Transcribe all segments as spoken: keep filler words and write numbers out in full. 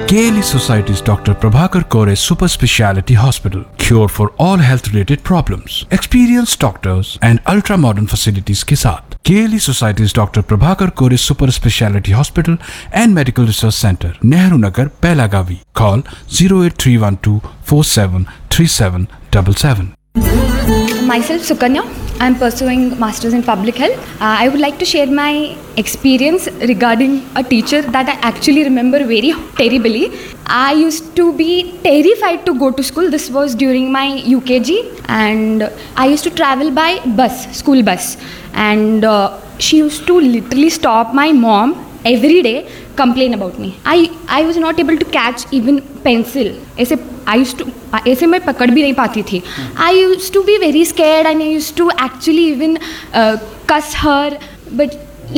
K L E Society's Doctor Prabhakar Kore Super Speciality Hospital. Cure for all health related problems. Experienced doctors and ultra modern facilities के साथ K L E Society's Doctor Prabhakar Kore Super Speciality Hospital and Medical Research Center, Nehru Nagar, Pelagavi. Call zero eight three one two four seven three seven seven seven. Myself Sukanya. I am pursuing Masters in Public Health. Uh, I would like to share my experience regarding a teacher that I actually remember very terribly. I used to be terrified to go to school. This was during my U K G, and I used to travel by bus, school bus, and uh, she used to literally stop my mom every day, complain about me. I I was not able to catch even pencil. ऐसे I used to ऐसे मैं पकड़ भी नहीं पाती थी. I used to be very scared and I used to actually even uh, cuss her, but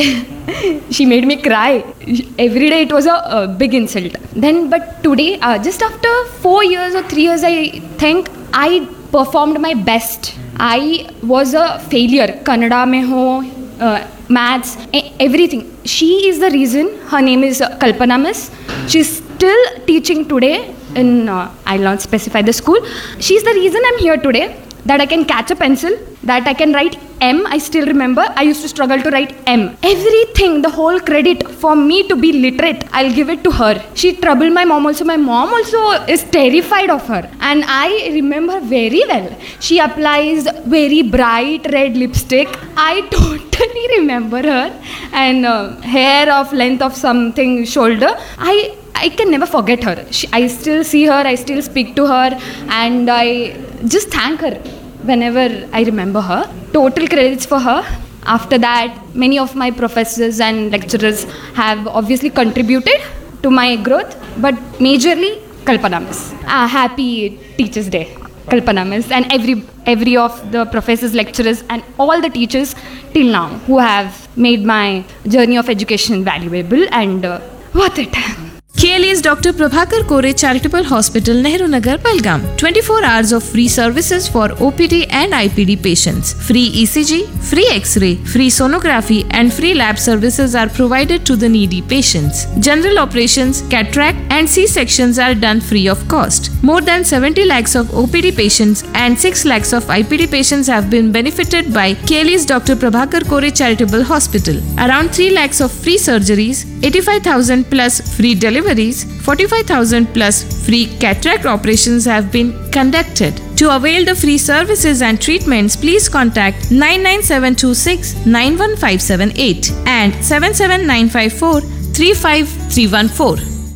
she made me cry. Every day it was a, a big insult. Then but today, uh, just after four years or three years, I think I performed my best. I was a failure. Kannada में हो, uh, maths, everything. She is the reason. Her name is Kalpana Miss. She's still teaching today in, uh, I'll not specify the school. She's the reason I'm here today, that I can catch a pencil, that I can write M. I still remember I used to struggle to write M. Everything, the whole credit for me to be literate, I'll give it to her. She troubled my mom also. My mom also is terrified of her. And I remember very well. She applies very bright red lipstick. I totally remember her. And uh, hair of length of something shoulder. I I can never forget her. She, I still see her, I still speak to her, and I just thank her whenever I remember her. Total credits for her. After that, many of my professors and lecturers have obviously contributed to my growth, but majorly Kalpana Miss. Ah, happy Teachers' Day, Kalpana Miss, and every every of the professors, lecturers, and all the teachers till now who have made my journey of education valuable and uh, worth it. K L E's Doctor Prabhakar Kore Charitable Hospital, Nehru Nagar, Belgaum. twenty-four hours of free services for O P D and I P D patients. Free E C G, free X-ray, free sonography and free lab services are provided to the needy patients. General operations, cataract and C-sections are done free of cost. More than seventy lakhs of O P D patients and six lakhs of I P D patients have been benefited by K L E's Doctor Prabhakar Kore Charitable Hospital. Around three lakhs of free surgeries, eighty-five thousand plus free deliveries, forty-five thousand plus free cataract operations have been conducted. To avail the free services and treatments, please contact nine nine seven two six nine one five seven eight and seven seven nine five four three five three one four.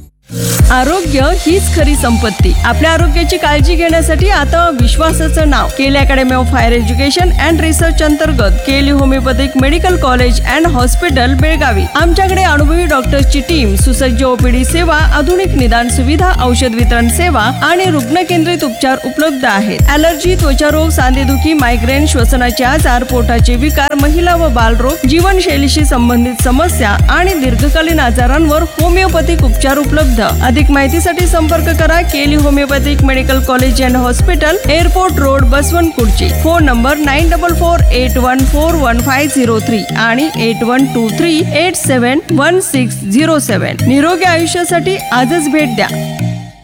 आरोग्य हीच खरी संपत्ती. आपल्या आरोग्याची काळजी घेण्यासाठी आता विश्वासाचं नाव केली academy of higher education and research अंतर्गत केली homeopathic medical college and hospital Belagavi. आमच्याकडे अनुभवी डॉक्टर्सची टीम, सुसज्ज ओपीडी सेवा, आधुनिक निदान सुविधा, औषध वितरण सेवा आणि रुग्ण केंद्रित उपचार उपलब्ध आहेत. ॲलर्जी, त्वचारोग, सांधेदुखी, मायग्रेन, श्वसनाचे आजार, पोटाचे विकार, महिला व बालरोग, जीवनशैलीशी संबंधित समस्या आणि दीर्घकालीन आजारांवर होमिओपॅथिक उपचार उपलब्ध. अधिक माहितीसाठी संपर्क करा केली homeopathic medical college and hospital, airport road, बसवंतकुर्ची. Phone number nine double four eight one four one five zero three आणि eight one two three eight seven one six zero seven. निरोगी आयुष्यासाठी आजच भेट द्या.